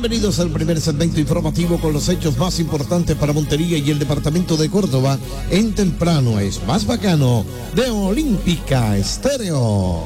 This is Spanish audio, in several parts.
Bienvenidos al primer segmento informativo con los hechos más importantes para Montería y el departamento de Córdoba. En temprano es más bacano de Olímpica Estéreo.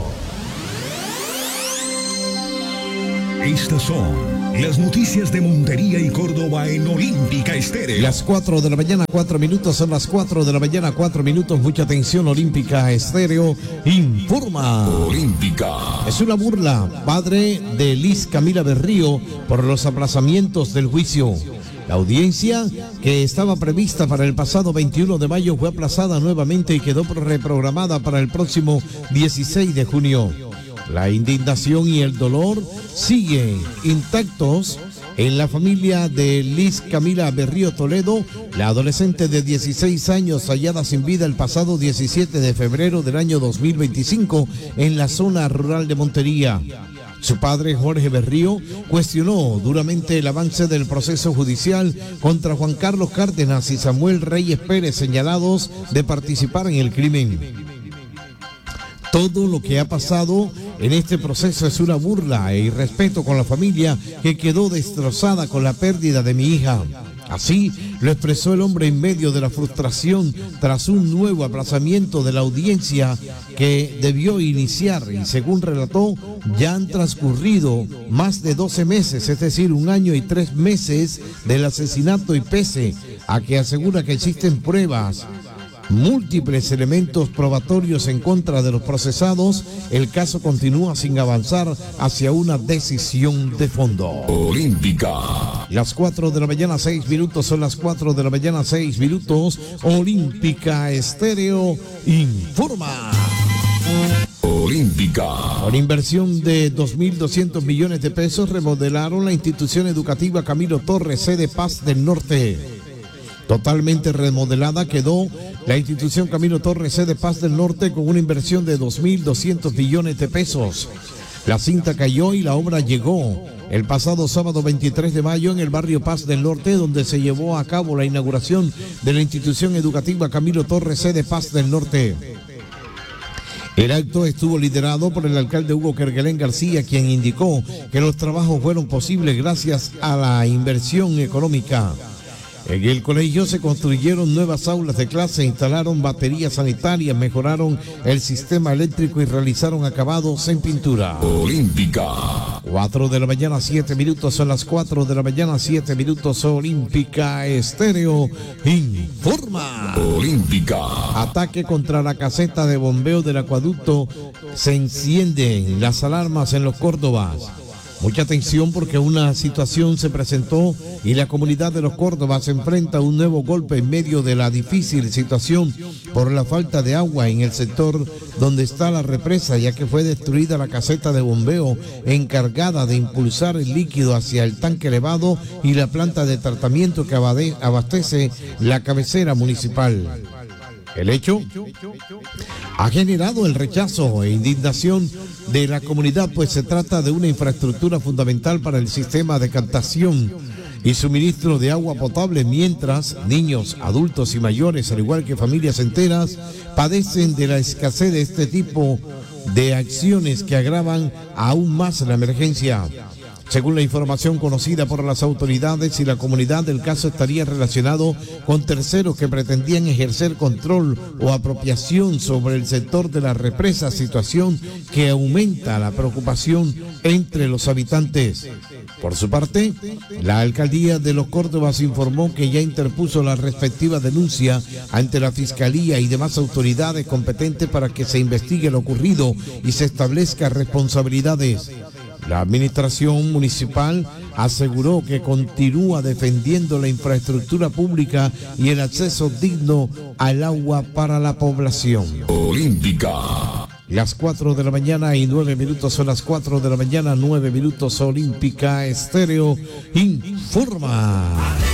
Estas son las noticias de Montería y Córdoba en Olímpica Estéreo. Las 4 de la mañana, 4 minutos, son las 4 de la mañana, 4 minutos. Mucha atención, Olímpica Estéreo informa. Olímpica. Es una burla, padre de Liz Camila Berrío, por los aplazamientos del juicio. La audiencia, que estaba prevista para el pasado 21 de mayo, fue aplazada nuevamente y quedó reprogramada para el próximo 16 de junio. La indignación y el dolor siguen intactos en la familia de Liz Camila Berrío Toledo, la adolescente de 16 años hallada sin vida el pasado 17 de febrero del año 2025 en la zona rural de Montería. Su padre, Jorge Berrío, cuestionó duramente el avance del proceso judicial contra Juan Carlos Cárdenas y Samuel Reyes Pérez, señalados de participar en el crimen. Todo lo que ha pasado en este proceso es una burla e irrespeto con la familia que quedó destrozada con la pérdida de mi hija. Así lo expresó el hombre en medio de la frustración tras un nuevo aplazamiento de la audiencia que debió iniciar, y según relató, ya han transcurrido más de 12 meses, es decir, 1 año y 3 meses del asesinato, y pese a que asegura que existen pruebas, múltiples elementos probatorios en contra de los procesados, el caso continúa sin avanzar hacia una decisión de fondo. Olímpica. Las 4 de la mañana, 6 minutos, son las 4 de la mañana, 6 minutos. Olímpica Estéreo informa. Olímpica. Con inversión de 2.200 millones de pesos, remodelaron la institución educativa Camilo Torres, sede Paz del Norte. Totalmente remodelada quedó la institución Camilo Torres, sede Paz del Norte, con una inversión de 2.200 millones de pesos. La cinta cayó y la obra llegó el pasado sábado 23 de mayo en el barrio Paz del Norte, donde se llevó a cabo la inauguración de la institución educativa Camilo Torres, sede Paz del Norte. El acto estuvo liderado por el alcalde Hugo Kerguelén García, quien indicó que los trabajos fueron posibles gracias a la inversión económica. En el colegio se construyeron nuevas aulas de clase, instalaron baterías sanitarias, mejoraron el sistema eléctrico y realizaron acabados en pintura. Olímpica. 4 de la mañana, 7 minutos, son las 4 de la mañana, 7 minutos. Olímpica Estéreo informa. Olímpica. Ataque contra la caseta de bombeo del acueducto. Se encienden las alarmas en los Córdobas. Mucha atención, porque una situación se presentó y la comunidad de los Córdobas se enfrenta a un nuevo golpe en medio de la difícil situación por la falta de agua en el sector donde está la represa, ya que fue destruida la caseta de bombeo encargada de impulsar el líquido hacia el tanque elevado y la planta de tratamiento que abastece la cabecera municipal. El hecho ha generado el rechazo e indignación de la comunidad, pues se trata de una infraestructura fundamental para el sistema de captación y suministro de agua potable, mientras niños, adultos y mayores, al igual que familias enteras, padecen de la escasez de este tipo de acciones que agravan aún más la emergencia. Según la información conocida por las autoridades y la comunidad, el caso estaría relacionado con terceros que pretendían ejercer control o apropiación sobre el sector de la represa, situación que aumenta la preocupación entre los habitantes. Por su parte, la alcaldía de Los Córdobas informó que ya interpuso la respectiva denuncia ante la Fiscalía y demás autoridades competentes para que se investigue lo ocurrido y se establezcan responsabilidades. La administración municipal aseguró que continúa defendiendo la infraestructura pública y el acceso digno al agua para la población. Olímpica. Las 4 de la mañana y 9 minutos, son las 4 de la mañana, 9 minutos. Olímpica Estéreo informa.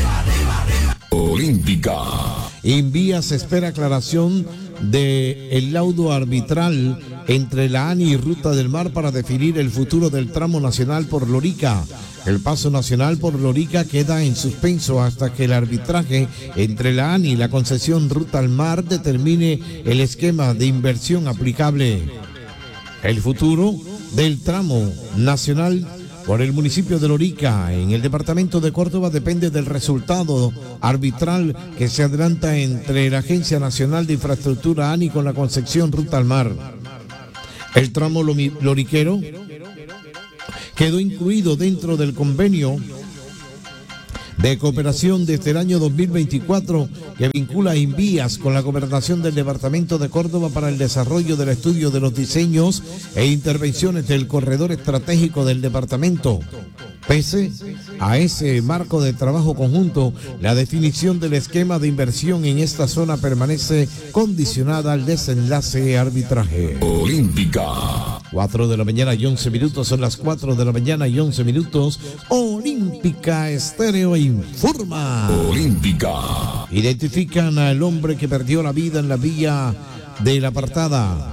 Olímpica. Invías espera aclaración del laudo arbitral entre la ANI y Ruta del Mar para definir el futuro del tramo nacional por Lorica. El paso nacional por Lorica queda en suspenso hasta que el arbitraje entre la ANI y la concesión Ruta al Mar determine el esquema de inversión aplicable. El futuro del tramo nacional por el municipio de Lorica, en el departamento de Córdoba, depende del resultado arbitral que se adelanta entre la Agencia Nacional de Infraestructura ANI con la Concepción Ruta al Mar. El tramo loriquero quedó incluido dentro del convenio de cooperación desde el año 2024 que vincula a Invías con la gobernación del departamento de Córdoba para el desarrollo del estudio de los diseños e intervenciones del corredor estratégico del departamento. Pese a ese marco de trabajo conjunto, la definición del esquema de inversión en esta zona permanece condicionada al desenlace arbitraje. Olímpica. 4 de la mañana y 11 minutos, son las 4 de la mañana y 11 minutos. Olímpica Estéreo informa. Olímpica. Identifican al hombre que perdió la vida en la vía de La Apartada.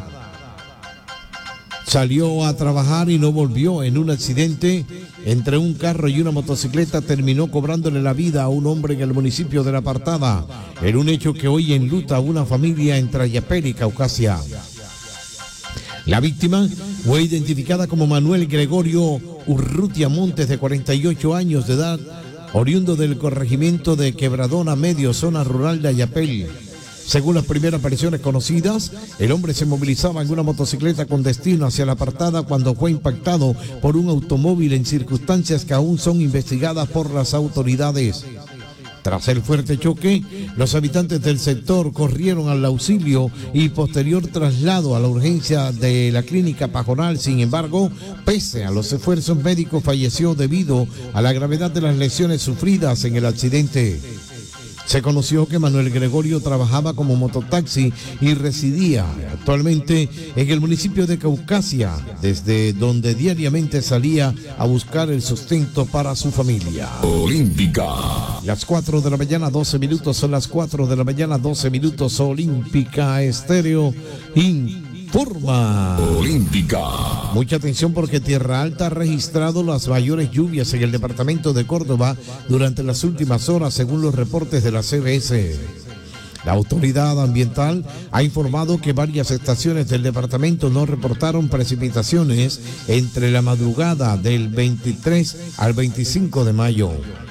Salió a trabajar y no volvió. En un accidente entre un carro y una motocicleta terminó cobrándole la vida a un hombre en el municipio de La Apartada, en un hecho que hoy enluta a una familia entre Ayapel y Caucasia. La víctima fue identificada como Manuel Gregorio Urrutia Montes, de 48 años de edad, oriundo del corregimiento de Quebradona Medio, zona rural de Ayapel. Según las primeras versiones conocidas, el hombre se movilizaba en una motocicleta con destino hacia La Apartada cuando fue impactado por un automóvil en circunstancias que aún son investigadas por las autoridades. Tras el fuerte choque, los habitantes del sector corrieron al auxilio y posterior traslado a la urgencia de la clínica Pajonal. Sin embargo, pese a los esfuerzos médicos, falleció debido a la gravedad de las lesiones sufridas en el accidente. Se conoció que Manuel Gregorio trabajaba como mototaxi y residía actualmente en el municipio de Caucasia, desde donde diariamente salía a buscar el sustento para su familia. Olímpica. Las 4 de la mañana, 12 minutos, son las 4 de la mañana, 12 minutos. Olímpica Estéreo informa. Olímpica. Mucha atención porque Tierra Alta ha registrado las mayores lluvias en el departamento de Córdoba durante las últimas horas, según los reportes de la CBS. La autoridad ambiental ha informado que varias estaciones del departamento no reportaron precipitaciones entre la madrugada del 23 al 25 de mayo.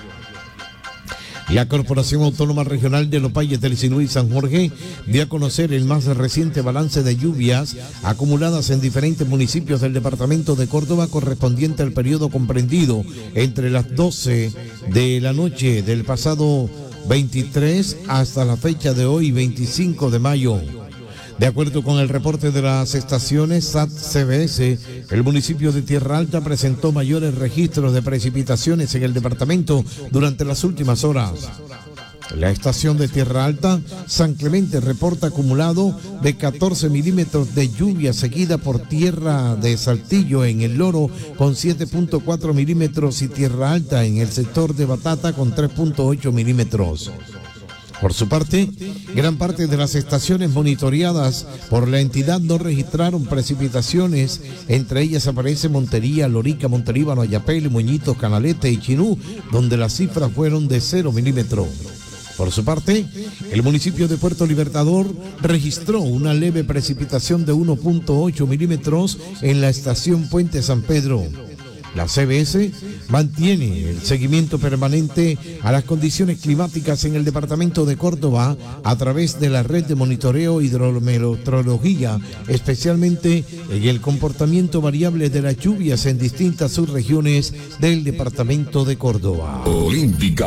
La Corporación Autónoma Regional de los Valles del Sinú y San Jorge dio a conocer el más reciente balance de lluvias acumuladas en diferentes municipios del departamento de Córdoba, correspondiente al periodo comprendido entre las 12 de la noche del pasado 23 hasta la fecha de hoy, 25 de mayo. De acuerdo con el reporte de las estaciones SAT-CBS, el municipio de Tierra Alta presentó mayores registros de precipitaciones en el departamento durante las últimas horas. La estación de Tierra Alta, San Clemente, reporta acumulado de 14 milímetros de lluvia, seguida por Tierra de Saltillo en el Loro con 7.4 milímetros y Tierra Alta en el sector de Batata con 3.8 milímetros. Por su parte, gran parte de las estaciones monitoreadas por la entidad no registraron precipitaciones. Entre ellas aparece Montería, Lorica, Montelíbano, Ayapel, Moñitos, Canalete y Chinú, donde las cifras fueron de 0 milímetros. Por su parte, el municipio de Puerto Libertador registró una leve precipitación de 1.8 milímetros en la estación Puente San Pedro. La CBS mantiene el seguimiento permanente a las condiciones climáticas en el departamento de Córdoba a través de la red de monitoreo hidrometeorología, especialmente en el comportamiento variable de las lluvias en distintas subregiones del departamento de Córdoba. Olímpica.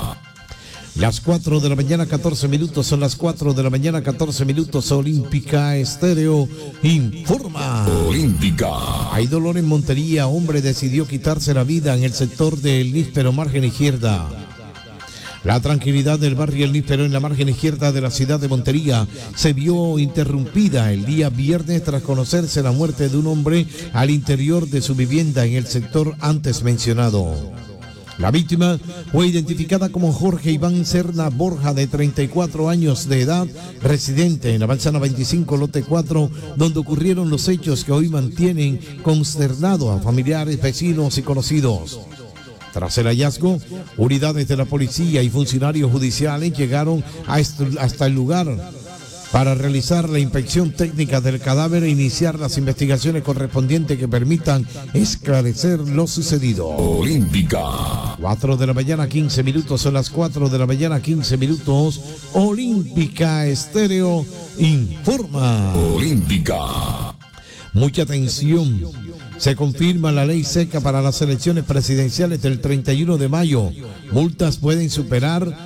Las 4 de la mañana, 14 minutos, son las 4 de la mañana, 14 minutos. Olímpica Estéreo informa. Olímpica. Hay dolor en Montería, hombre decidió quitarse la vida en el sector del Níspero, margen izquierda. La tranquilidad del barrio El Níspero en la margen izquierda de la ciudad de Montería se vio interrumpida el día viernes tras conocerse la muerte de un hombre al interior de su vivienda en el sector antes mencionado. La víctima fue identificada como Jorge Iván Serna Borja, de 34 años de edad, residente en la Manzana 25, lote 4, donde ocurrieron los hechos que hoy mantienen consternado a familiares, vecinos y conocidos. Tras el hallazgo, unidades de la policía y funcionarios judiciales llegaron hasta el lugar, para realizar la inspección técnica del cadáver e iniciar las investigaciones correspondientes que permitan esclarecer lo sucedido. Olímpica. 4 de la mañana, 15 minutos, son las 4 de la mañana, 15 minutos. Olímpica Estéreo informa. Olímpica. Mucha atención. Se confirma la ley seca para las elecciones presidenciales del 31 de mayo. Multas pueden superar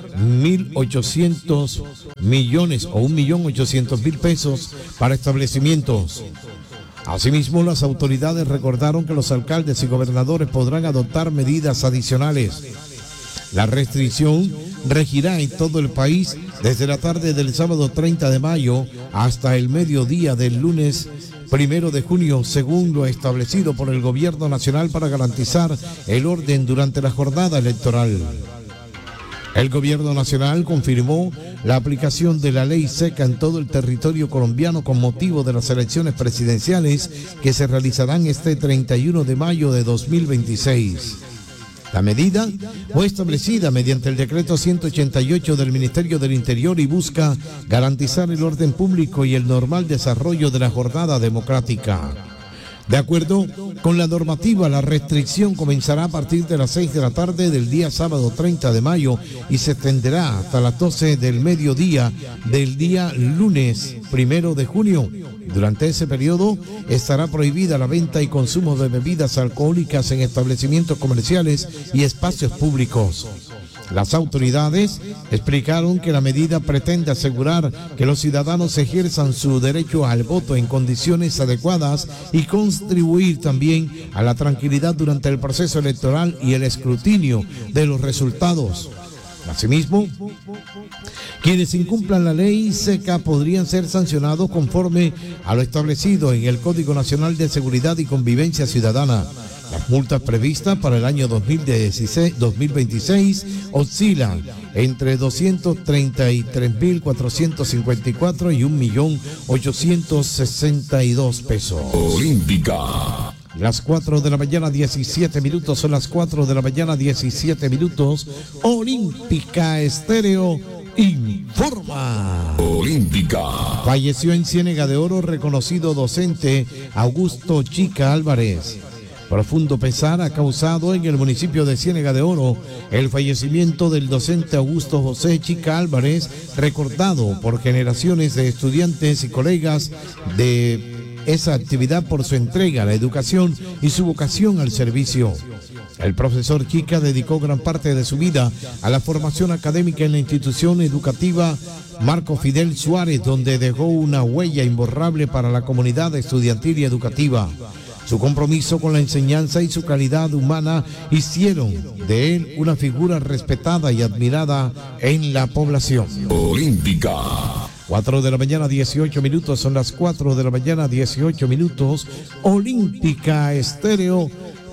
1.800 millones o 1.800.000 pesos para establecimientos. Asimismo, las autoridades recordaron que los alcaldes y gobernadores podrán adoptar medidas adicionales. La restricción regirá en todo el país desde la tarde del sábado 30 de mayo hasta el mediodía del lunes 1 de junio, según lo establecido por el Gobierno Nacional para garantizar el orden durante la jornada electoral. El Gobierno Nacional confirmó la aplicación de la ley seca en todo el territorio colombiano con motivo de las elecciones presidenciales que se realizarán este 31 de mayo de 2026. La medida fue establecida mediante el decreto 188 del Ministerio del Interior y busca garantizar el orden público y el normal desarrollo de la jornada democrática. De acuerdo con la normativa, la restricción comenzará a partir de las 6 de la tarde del día sábado 30 de mayo y se extenderá hasta las 12 del mediodía del día lunes 1 de junio. Durante ese periodo estará prohibida la venta y consumo de bebidas alcohólicas en establecimientos comerciales y espacios públicos. Las autoridades explicaron que la medida pretende asegurar que los ciudadanos ejerzan su derecho al voto en condiciones adecuadas y contribuir también a la tranquilidad durante el proceso electoral y el escrutinio de los resultados. Asimismo, quienes incumplan la ley seca podrían ser sancionados conforme a lo establecido en el Código Nacional de Seguridad y Convivencia Ciudadana. Las multas previstas para el año 2026 oscilan entre 233.454 y 1.862.000 pesos. Olímpica. Las 4 de la mañana, 17 minutos, son las 4 de la mañana, 17 minutos. Olímpica Estéreo informa. Olímpica. Falleció en Ciénega de Oro reconocido docente Augusto Chica Álvarez. Profundo pesar ha causado en el municipio de Ciénega de Oro el fallecimiento del docente Augusto José Chica Álvarez, recordado por generaciones de estudiantes y colegas de esa actividad por su entrega a la educación y su vocación al servicio. El profesor Chica dedicó gran parte de su vida a la formación académica en la institución educativa Marco Fidel Suárez, donde dejó una huella imborrable para la comunidad estudiantil y educativa. Su compromiso con la enseñanza y su calidad humana hicieron de él una figura respetada y admirada en la población. Olímpica. 4 de la mañana, 18 minutos, son las 4 de la mañana, 18 minutos. Olímpica Estéreo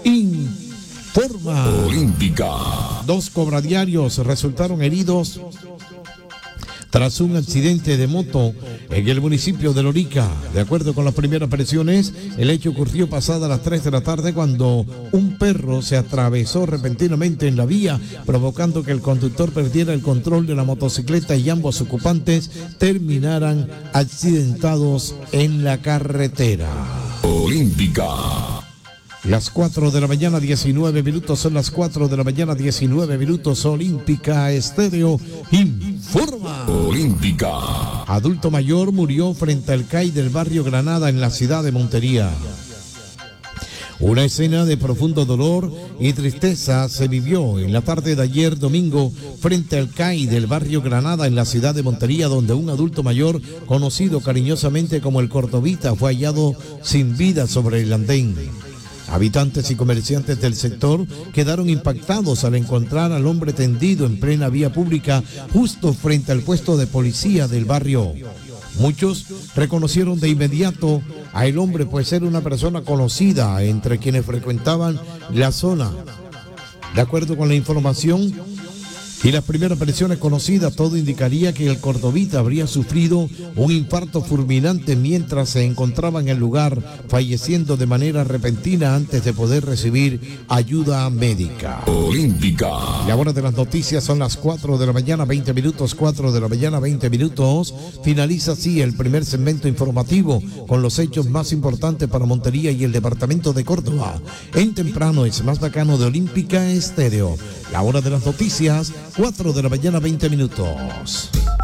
informa. Olímpica. 2 cobradiarios resultaron heridos tras un accidente de moto en el municipio de Lorica. De acuerdo con las primeras versiones, el hecho ocurrió pasada las 3 de la tarde cuando un perro se atravesó repentinamente en la vía, provocando que el conductor perdiera el control de la motocicleta y ambos ocupantes terminaran accidentados en la carretera. Olímpica. Las 4 de la mañana, 19 minutos, son las 4 de la mañana, 19 minutos. Olímpica Estéreo informa. Olímpica. Adulto mayor murió frente al CAI del barrio Granada en la ciudad de Montería. Una escena de profundo dolor y tristeza se vivió en la tarde de ayer domingo frente al CAI del barrio Granada en la ciudad de Montería, donde un adulto mayor, conocido cariñosamente como el Cordobita, fue hallado sin vida sobre el andén. Habitantes y comerciantes del sector quedaron impactados al encontrar al hombre tendido en plena vía pública justo frente al puesto de policía del barrio. Muchos reconocieron de inmediato a el hombre, pues era una persona conocida entre quienes frecuentaban la zona. De acuerdo con la información, Y las primeras versiones conocidas, todo indicaría que el cordobita habría sufrido un infarto fulminante mientras se encontraba en el lugar, falleciendo de manera repentina antes de poder recibir ayuda médica. Olímpica. Y ahora de las noticias son las 4 de la mañana, 20 minutos, 4 de la mañana, 20 minutos. Finaliza así el primer segmento informativo con los hechos más importantes para Montería y el departamento de Córdoba. En temprano es más bacano de Olímpica Estéreo. La hora de las noticias, 4 de la mañana, 20 minutos.